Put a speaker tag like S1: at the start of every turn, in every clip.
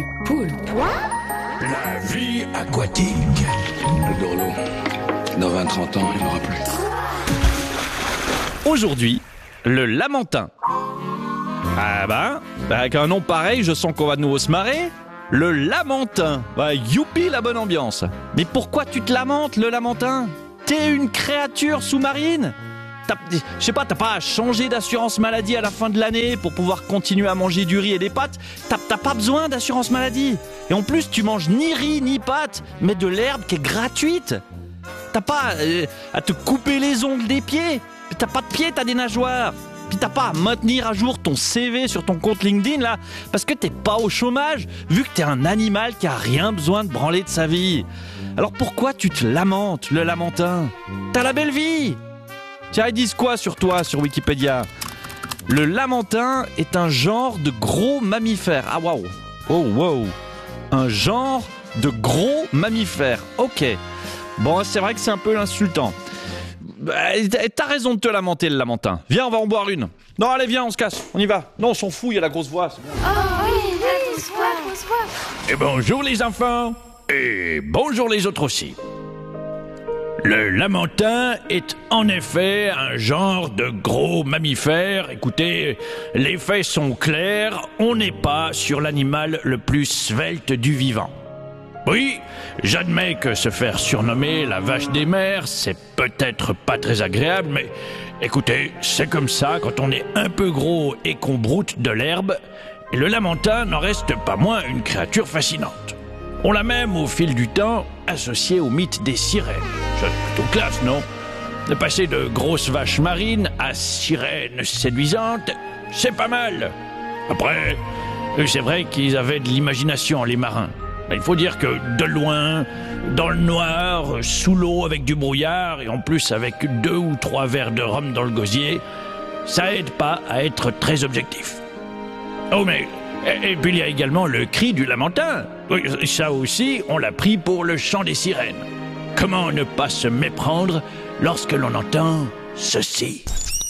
S1: poulpe.
S2: La vie aquatique. Le Dorlo, dans 20-30 ans, il n'y en aura plus.
S3: Aujourd'hui, le Lamentin. Ah bah, avec un nom pareil, je sens qu'on va de nouveau se marrer. Le Lamentin. Bah, youpi la bonne ambiance. Mais pourquoi tu te lamentes, le Lamentin? T'es une créature sous-marine? Je sais pas, t'as pas à changer d'assurance maladie à la fin de l'année pour pouvoir continuer à manger du riz et des pâtes. T'as pas besoin d'assurance maladie. Et en plus, tu manges ni riz ni pâtes, mais de l'herbe qui est gratuite. T'as pas à te couper les ongles des pieds. T'as pas de pieds, t'as des nageoires. Puis t'as pas à maintenir à jour ton CV sur ton compte LinkedIn là, parce que t'es pas au chômage, vu que t'es un animal qui a rien besoin de branler de sa vie. Alors pourquoi tu te lamentes, le Lamentin? T'as la belle vie. Tiens, ils disent quoi sur toi, sur Wikipédia? Le Lamentin est un genre de gros mammifère. Ah waouh. Oh wow. Un genre de gros mammifère. Ok. Bon, c'est vrai que c'est un peu insultant. T'as raison de te lamenter, le Lamentin. Viens, on va en boire une. Non, allez, viens, on se casse. On y va. Non, on s'en fout, il y a la grosse voix. C'est bon.
S1: Oh oui, la grosse voix.
S4: Et bonjour les enfants. Et bonjour les autres aussi. Le Lamentin est en effet un genre de gros mammifère. Écoutez, les faits sont clairs, on n'est pas sur l'animal le plus svelte du vivant. Oui, j'admets que se faire surnommer la vache des mers, c'est peut-être pas très agréable, mais écoutez, c'est comme ça quand on est un peu gros et qu'on broute de l'herbe, et le Lamentin n'en reste pas moins une créature fascinante. On l'a même, au fil du temps, associé au mythe des sirènes. C'est plutôt classe, non? De passer de grosses vaches marines à sirènes séduisantes, c'est pas mal. Après, c'est vrai qu'ils avaient de l'imagination, les marins. Il faut dire que de loin, dans le noir, sous l'eau avec du brouillard, et en plus avec 2 ou 3 verres de rhum dans le gosier, ça aide pas à être très objectif. Oh mais... Et puis il y a également le cri du Lamentin. Oui, ça aussi, on l'a pris pour le chant des sirènes. Comment ne pas se méprendre lorsque l'on entend ceci?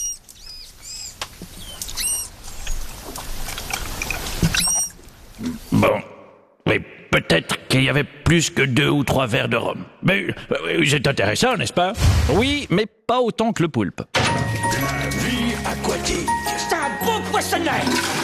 S4: Bon, oui, peut-être qu'il y avait plus que 2 ou 3 verres de rhum. Mais c'est intéressant, n'est-ce pas?
S3: Oui, mais pas autant que le poulpe.
S2: La vie aquatique.
S5: C'est un beau poissonnet.